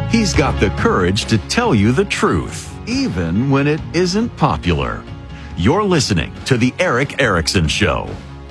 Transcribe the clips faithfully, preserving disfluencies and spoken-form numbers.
He's got the courage to tell you the truth, even when it isn't popular. You're listening to The Erick Erickson Show.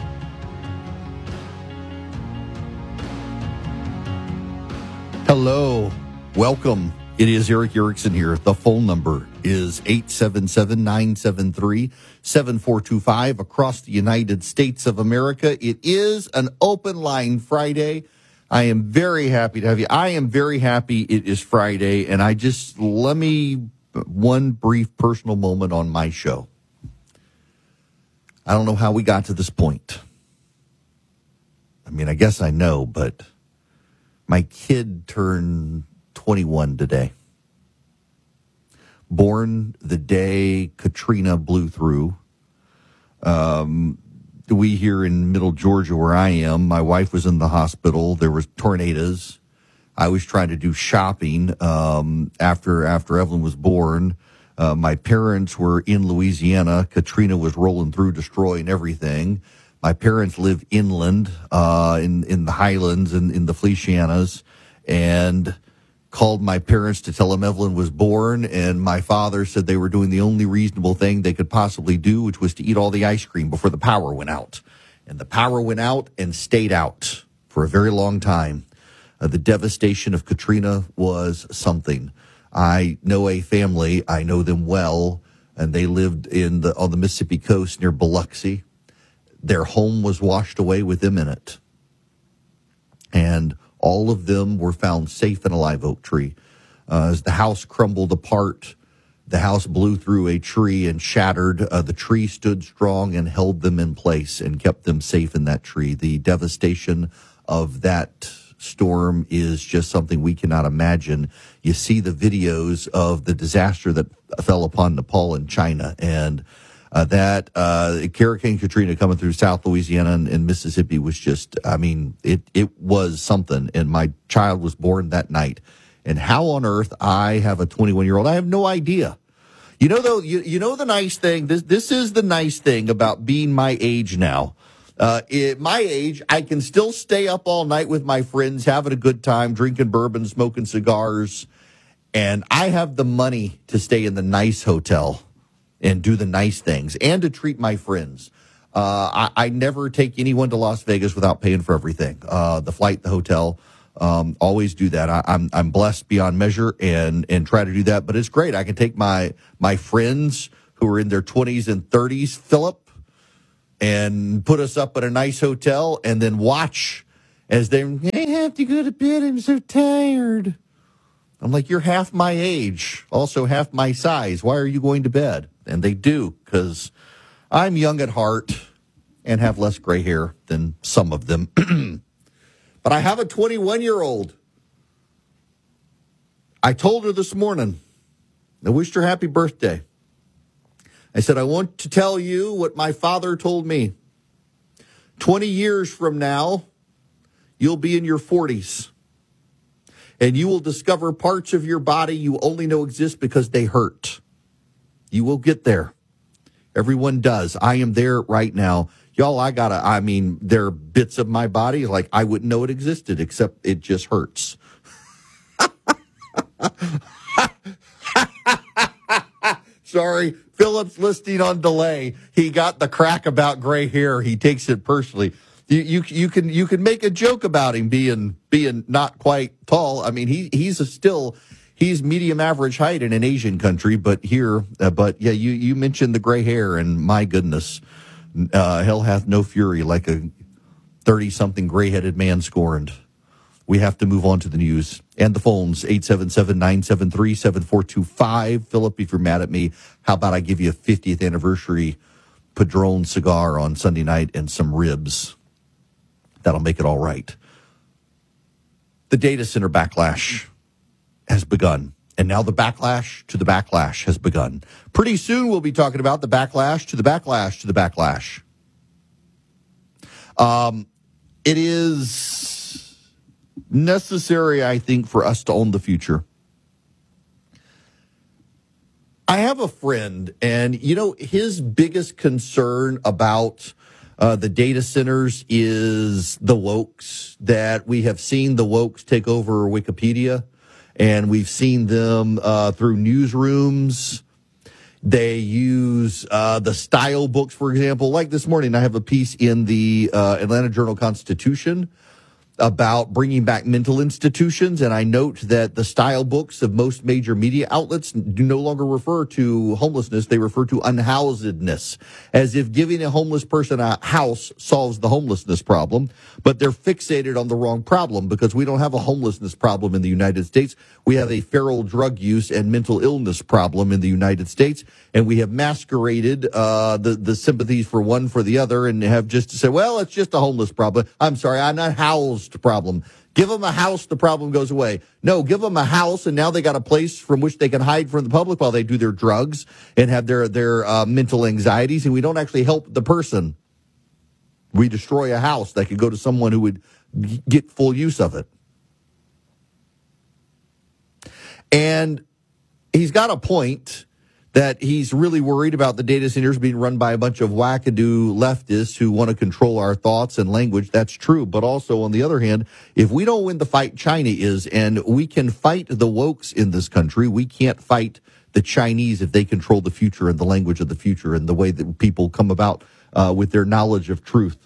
Hello. Welcome. It is Erick Erickson here. The phone number is eight seven seven, nine seven three, seven four two five across the United States of America. It is an open line Friday. I am very happy to have you. I am very happy it is Friday, and I just, let me, one brief personal moment on my show. I don't know how we got to this point. I mean, I guess I know, but my kid turned twenty-one today. Born the day Katrina blew through. Um, we here in Middle Georgia, where I am, my wife was in the hospital. There was tornadoes. I was trying to do shopping um, after after Evelyn was born. Uh, my parents were in Louisiana. Katrina was rolling through, destroying everything. My parents live inland, uh, in in the highlands and in, in the Felicianas, and called my parents to tell them Evelyn was born, and my father said they were doing the only reasonable thing they could possibly do, which was to eat all the ice cream before the power went out. And the power went out and stayed out for a very long time. Uh, the devastation of Katrina was something. I know a family, I know them well, and they lived in the on the Mississippi coast near Biloxi. Their home was washed away with them in it. And all of them were found safe in a live oak tree. Uh, as the house crumbled apart, the house blew through a tree and shattered. Uh, the tree stood strong and held them in place and kept them safe in that tree. The devastation of that storm is just something we cannot imagine. You see the videos of the disaster that fell upon Nepal and China, and Uh, that uh, Hurricane Katrina coming through South Louisiana and, and Mississippi was just, I mean, it, it was something. And my child was born that night. And how on earth I have a twenty-one-year-old, I have no idea. You know, though, you, you know the nice thing, this this is the nice thing about being my age now. Uh, at my age, I can still stay up all night with my friends, having a good time, drinking bourbon, smoking cigars. And I have the money to stay in the nice hotel and do the nice things, and to treat my friends. Uh, I, I never take anyone to Las Vegas without paying for everything. Uh, the flight, the hotel, um, always do that. I, I'm I'm blessed beyond measure, and and try to do that. But it's great. I can take my my friends who are in their twenties and thirties, Philip, and put us up at a nice hotel, and then watch as they I have to go to bed. I'm so tired. I'm like, you're half my age, also half my size. Why are you going to bed? And they do, because I'm young at heart and have less gray hair than some of them. But I have a twenty-one-year-old. I told her this morning, I wished her happy birthday. I said, I want to tell you what my father told me. twenty years from now, you'll be in your forties. And you will discover parts of your body you only know exist because they hurt. You will get there. Everyone does. I am there right now. Y'all, I gotta, I mean, there are bits of my body, like I wouldn't know it existed, except it just hurts. Sorry, Philip's listening on delay. He got the crack about gray hair. He takes it personally. You, you you can you can make a joke about him being being not quite tall. I mean, he he's a still he's medium average height in an Asian country, but here, uh, but yeah, you you mentioned the gray hair, and my goodness, uh, hell hath no fury like a thirty something gray headed man scorned. We have to move on to the news and the phones. eight seven seven, nine seven three, seven four two five. Philip, if you're mad at me, how about I give you a fiftieth anniversary Padron cigar on Sunday night and some ribs? That'll make it all right. The data center backlash has begun. And now the backlash to the backlash has begun. Pretty soon we'll be talking about the backlash to the backlash to the backlash. Um, it is necessary, I think, for us to own the future. I have a friend, and, you know, his biggest concern about Uh, the data centers is the wokes, that we have seen the wokes take over Wikipedia And we've seen them uh, through newsrooms. They use uh, the style books, for example. Like this morning, I have a piece in the uh, Atlanta Journal-Constitution about bringing back mental institutions, and I note that the style books of most major media outlets do no longer refer to homelessness. They refer to unhousedness, as if giving a homeless person a house solves the homelessness problem. But they're fixated on the wrong problem, because we don't have a homelessness problem in the United States. We have a feral drug use and mental illness problem in the United States, and we have masqueraded uh, the, the sympathies for one for the other, and have just to say, well, it's just a homeless problem. I'm sorry, I'm not housed problem. Give them a house, the problem goes away. No, give them a house, and now they got a place from which they can hide from the public while they do their drugs and have their, their uh, mental anxieties, and we don't actually help the person. We destroy a house that could go to someone who would get full use of it. And he's got a point that he's really worried about the data centers being run by a bunch of wackadoo leftists who want to control our thoughts and language. That's true. But also, on the other hand, if we don't win the fight, China is, and we can fight the wokes in this country. We can't fight the Chinese if they control the future and the language of the future and the way that people come about uh, with their knowledge of truth.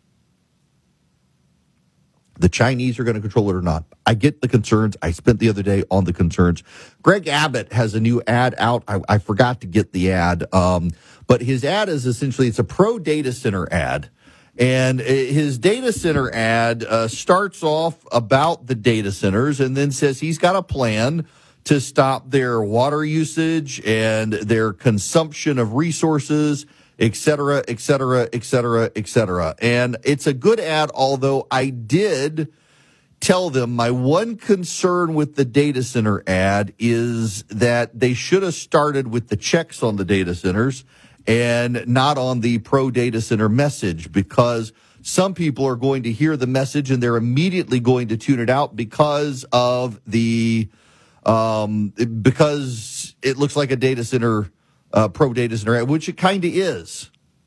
The Chinese are going to control it or not. I get the concerns. I spent the other day on the concerns. Greg Abbott has a new ad out. I, I forgot to get the ad. Um, but his ad is essentially, it's a pro data center ad. And his data center ad uh, starts off about the data centers and then says he's got a plan to stop their water usage and their consumption of resources, et cetera, et cetera, et cetera, et cetera. And it's a good ad, although I did tell them my one concern with the data center ad is that they should have started with the checks on the data centers and not on the pro data center message, because some people are going to hear the message and they're immediately going to tune it out because of the, um, because it looks like a data center Uh, pro data center, which it kind of is.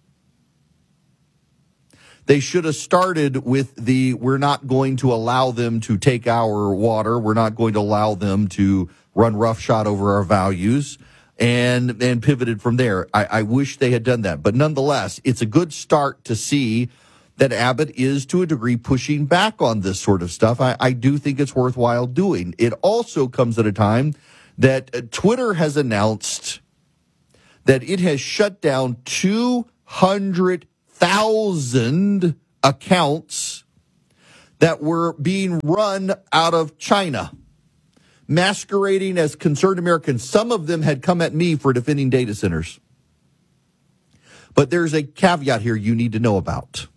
They should have started with the, we're not going to allow them to take our water. We're not going to allow them to run roughshod over our values, and, and pivoted from there. I, I wish they had done that. But nonetheless, it's a good start to see that Abbott is, to a degree, pushing back on this sort of stuff. I, I do think it's worthwhile doing. It also comes at a time that uh, Twitter has announced that it has shut down two hundred thousand accounts that were being run out of China, masquerading as concerned Americans. Some of them had come at me for defending data centers. But there's a caveat here you need to know about.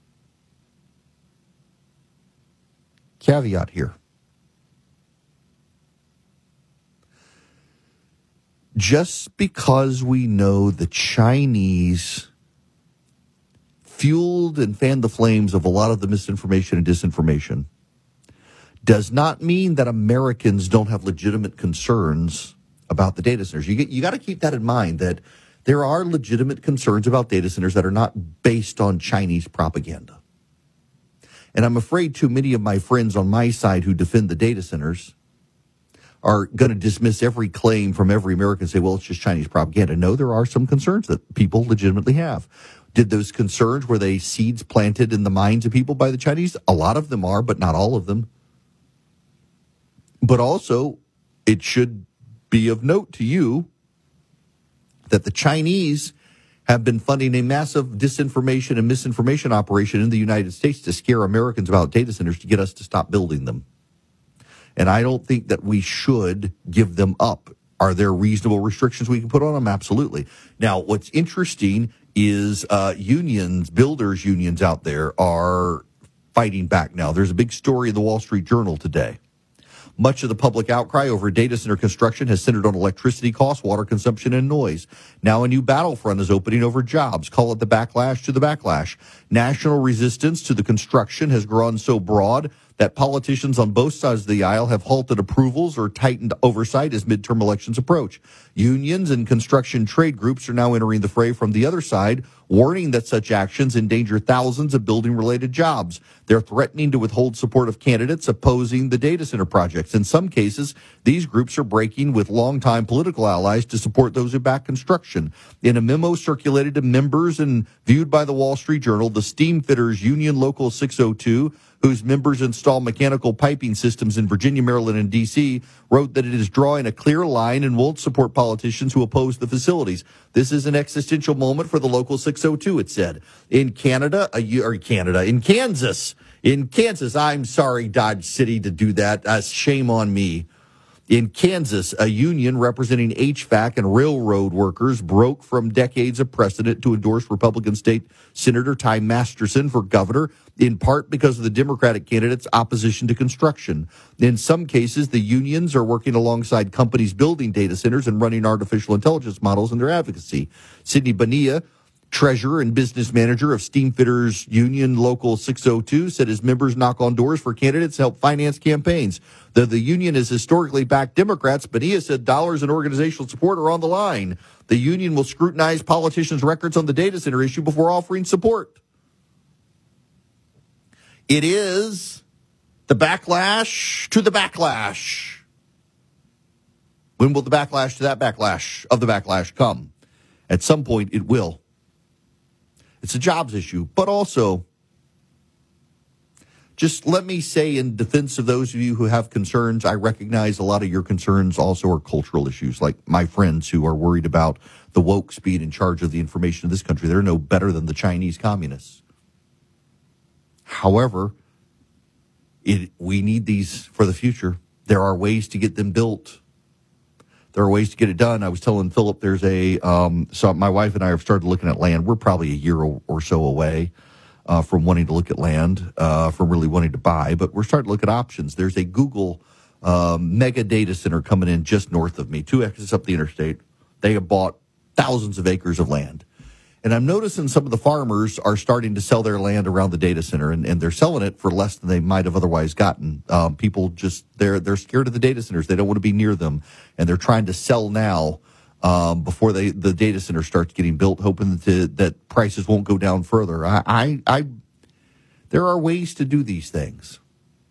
Caveat here. Just because we know the Chinese fueled and fanned the flames of a lot of the misinformation and disinformation does not mean that Americans don't have legitimate concerns about the data centers. You get, you got to keep that in mind, that there are legitimate concerns about data centers that are not based on Chinese propaganda. And I'm afraid too many of my friends on my side who defend the data centers are going to dismiss every claim from every American and say, well, it's just Chinese propaganda. No, there are some concerns that people legitimately have. Did those concerns, were they seeds planted in the minds of people by the Chinese? A lot of them are, but not all of them. But also, it should be of note to you that the Chinese have been funding a massive disinformation and misinformation operation in the United States to scare Americans about data centers to get us to stop building them. And I don't think that we should give them up. Are there reasonable restrictions we can put on them? Absolutely. Now, what's interesting is uh, unions, builders unions out there are fighting back now. There's a big story in the Wall Street Journal today. Much of the public outcry over data center construction has centered on electricity costs, water consumption, and noise. Now a new battlefront is opening over jobs. Call it the backlash to the backlash. National resistance to the construction has grown so broad that politicians on both sides of the aisle have halted approvals or tightened oversight as midterm elections approach. Unions and construction trade groups are now entering the fray from the other side, warning that such actions endanger thousands of building-related jobs. They're threatening to withhold support of candidates opposing the data center projects. In some cases, these groups are breaking with longtime political allies to support those who back construction. In a memo circulated to members and viewed by the Wall Street Journal, the Steamfitters Union Local six oh two, whose members install mechanical piping systems in Virginia, Maryland, and D C, wrote that it is drawing a clear line and won't support politicians who oppose the facilities. This is an existential moment for the Local six oh two, it said. In Canada, a, or Canada, in Kansas, in Kansas, I'm sorry, Dodge City, to do that. Uh, shame on me. In Kansas, a union representing H V A C and railroad workers broke from decades of precedent to endorse Republican State Senator Ty Masterson for governor, in part because of the Democratic candidate's opposition to construction. In some cases, the unions are working alongside companies building data centers and running artificial intelligence models in their advocacy. Sidney Bonilla, treasurer and business manager of Steamfitters Union Local six oh two, said his members knock on doors for candidates to help finance campaigns. Though the union has historically backed Democrats, Bonilla said dollars and organizational support are on the line. The union will scrutinize politicians' records on the data center issue before offering support. It is the backlash to the backlash. When will the backlash to that backlash of the backlash come? At some point, it will. It's a jobs issue, but also, just let me say in defense of those of you who have concerns, I recognize a lot of your concerns also are cultural issues, like my friends who are worried about the woke speed in charge of the information of this country. They're no better than the Chinese communists. However, it, we need these for the future. There are ways to get them built. There are ways to get it done. I was telling Philip there's a, um, so my wife and I have started looking at land. We're probably a year or, or so away uh, from wanting to look at land, uh, from really wanting to buy, but we're starting to look at options. There's a Google um, mega data center coming in just north of me, two exits up the interstate. They have bought thousands of acres of land. And I'm noticing some of the farmers are starting to sell their land around the data center, and, and they're selling it for less than they might have otherwise gotten. Um, people just, they're they're scared of the data centers. They don't want to be near them, and they're trying to sell now um, before they the data center starts getting built, hoping that, the, that prices won't go down further. I, I, I, there are ways to do these things.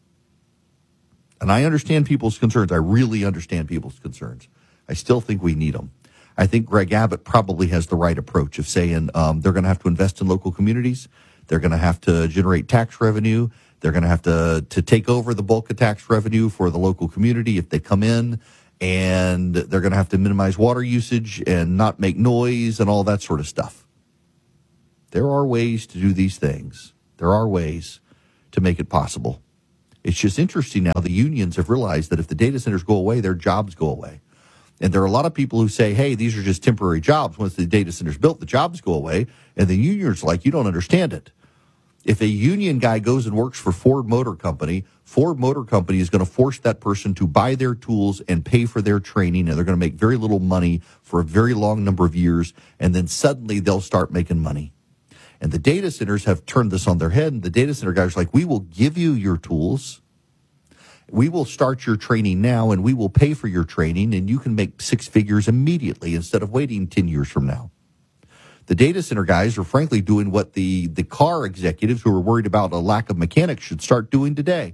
And I understand people's concerns. I really understand people's concerns. I still think we need them. I think Greg Abbott probably has the right approach of saying um, they're going to have to invest in local communities. They're going to have to generate tax revenue. They're going to have to to take over the bulk of tax revenue for the local community if they come in. And they're going to have to minimize water usage and not make noise and all that sort of stuff. There are ways to do these things. There are ways to make it possible. It's just interesting now. The unions have realized that if the data centers go away, their jobs go away. And there are a lot of people who say, hey, these are just temporary jobs. Once the data center's built, the jobs go away. And the union's like, you don't understand it. If a union guy goes and works for Ford Motor Company, Ford Motor Company is going to force that person to buy their tools and pay for their training, and they're going to make very little money for a very long number of years, and then suddenly they'll start making money. And the data centers have turned this on their head, and the data center guys are like, we will give you your tools. We will start your training now, and we will pay for your training, and you can make six figures immediately instead of waiting ten years from now. The data center guys are frankly doing what the, the car executives who are worried about a lack of mechanics should start doing today.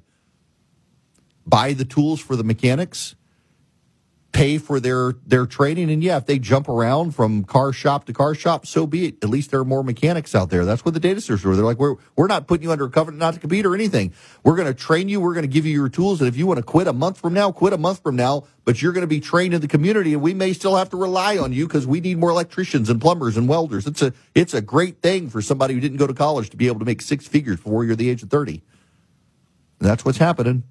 Buy the tools for the mechanics, pay for their, their training, and yeah, if they jump around from car shop to car shop, so be it. At least there are more mechanics out there. That's what the data centers are. They're like, we're we're not putting you under a covenant not to compete or anything. We're going to train you. We're going to give you your tools, and if you want to quit a month from now, quit a month from now, but you're going to be trained in the community, and we may still have to rely on you because we need more electricians and plumbers and welders. It's a it's a great thing for somebody who didn't go to college to be able to make six figures before you're the age of thirty. And that's what's happening.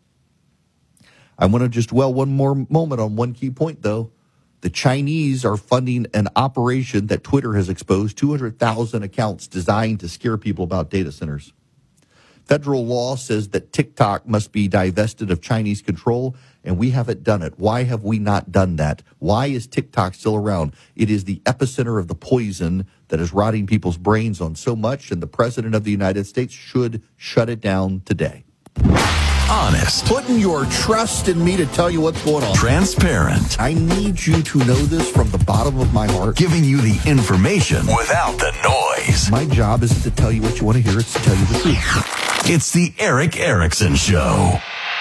I want to just dwell one more moment on one key point, though. The Chinese are funding an operation that Twitter has exposed, two hundred thousand accounts designed to scare people about data centers. Federal law says that TikTok must be divested of Chinese control, and we haven't done it. Why have we not done that? Why is TikTok still around? It is the epicenter of the poison that is rotting people's brains on so much, and the President of the United States should shut it down today. Honest. Putting your trust in me to tell you what's going on. Transparent. I need you to know this from the bottom of my heart. Giving you the information without the noise. My job isn't to tell you what you want to hear, it's to tell you the truth. It's the Eric Erickson Show.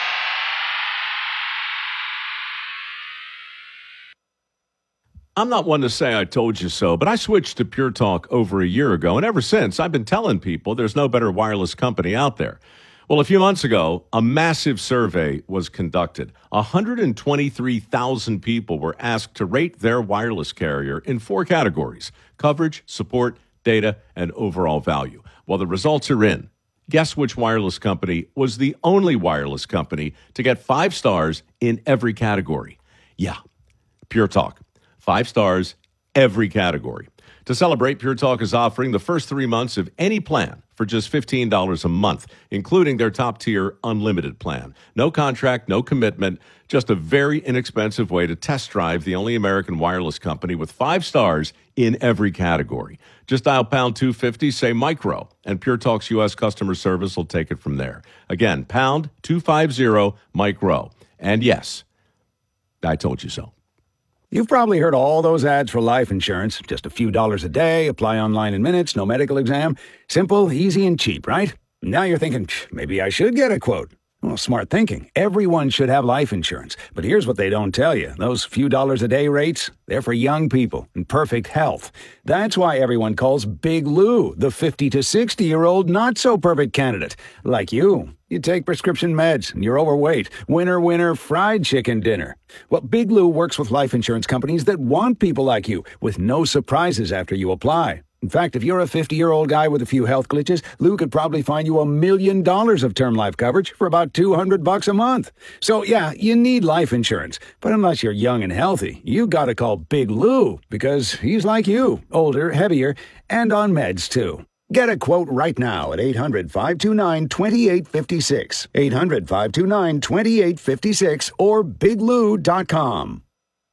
I'm not one to say I told you so, but I switched to Pure Talk over a year ago, and ever since, I've been telling people there's no better wireless company out there. Well, a few months ago, a massive survey was conducted. one hundred twenty-three thousand people were asked to rate their wireless carrier in four categories: coverage, support, data, and overall value. Well, the results are in. Guess which wireless company was the only wireless company to get five stars in every category? Yeah, Pure Talk. Five stars, every category. To celebrate, Pure Talk is offering the first three months of any plan for just fifteen dollars a month, including their top-tier unlimited plan. No contract, no commitment, just a very inexpensive way to test drive the only American wireless company with five stars in every category. Just dial pound two fifty, say micro, and Pure Talk's U S customer service will take it from there. Again, pound two fifty, micro. And yes, I told you so. You've probably heard all those ads for life insurance. Just a few dollars a day, apply online in minutes, no medical exam. Simple, easy, and cheap, right? Now you're thinking, maybe I should get a quote. Well, smart thinking. Everyone should have life insurance. But here's what they don't tell you. Those few dollars a day rates, they're for young people in perfect health. That's why everyone calls Big Lou the fifty to sixty-year-old not-so-perfect candidate. Like you. You take prescription meds and you're overweight. Winner, winner, fried chicken dinner. Well, Big Lou works with life insurance companies that want people like you with no surprises after you apply. In fact, if you're a fifty-year-old guy with a few health glitches, Lou could probably find you a million dollars of term life coverage for about two hundred bucks a month. So, yeah, you need life insurance. But unless you're young and healthy, you gotta call Big Lou because he's like you, older, heavier, and on meds, too. Get a quote right now at eight hundred, five two nine, two eight five six, eight hundred, five two nine, two eight five six, or big lou dot com.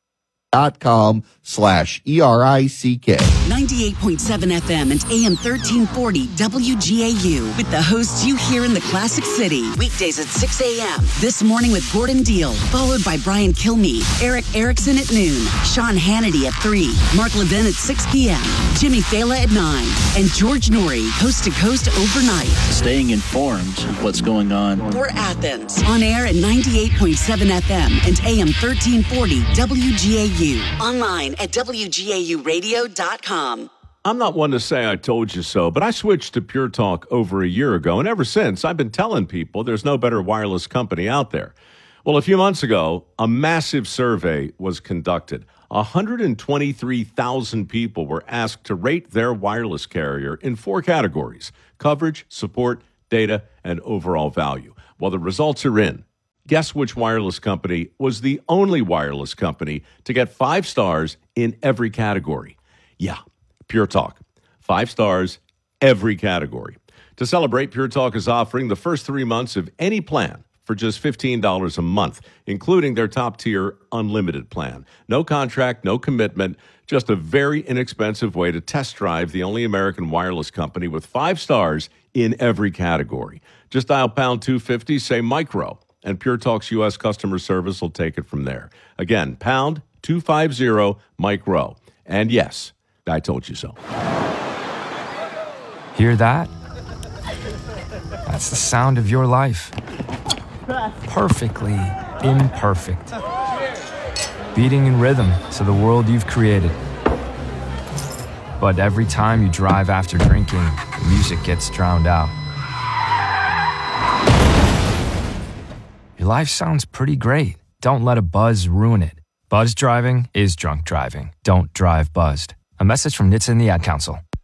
Dot com slash E R I C K. ninety-eight point seven F M and A M thirteen forty W G A U with the hosts you hear in the Classic City. Weekdays at six a.m. This morning with Gordon Deal, followed by Brian Kilmeade, Eric Erickson at noon, Sean Hannity at three, Mark Levin at six p.m., Jimmy Fela at nine, and George Norrie, coast to coast overnight. Staying informed of what's going on. For Athens, on air at ninety-eight point seven F M and A M thirteen forty W G A U. Online at W G A U radio dot com. I'm not one to say I told you so, but I switched to Pure Talk over a year ago, and ever since, I've been telling people there's no better wireless company out there. Well, a few months ago, a massive survey was conducted. one hundred twenty-three thousand people were asked to rate their wireless carrier in four categories: coverage, support, data, and overall value. Well, the results are in. Guess which wireless company was the only wireless company to get five stars in every category? Yeah, Pure Talk. Five stars, every category. To celebrate, Pure Talk is offering the first three months of any plan for just fifteen dollars a month, including their top-tier unlimited plan. No contract, no commitment, just a very inexpensive way to test drive the only American wireless company with five stars in every category. Just dial pound two fifty, say micro, and Pure Talk's U S customer service will take it from there. Again, pound two fifty, micro. And yes, I told you so. Hear that? That's the sound of your life. Perfectly imperfect. Beating in rhythm to the world you've created. But every time you drive after drinking, the music gets drowned out. Your life sounds pretty great. Don't let a buzz ruin it. Buzz driving is drunk driving. Don't drive buzzed. A message from N H T S A and the Ad Council.